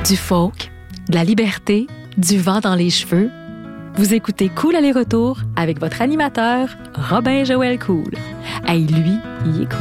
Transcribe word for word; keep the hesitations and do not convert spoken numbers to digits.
Du folk, de la liberté, du vent dans les cheveux. Vous écoutez Cool aller-retour avec votre animateur, Robin Joël Cool. Hey, lui, il est cool.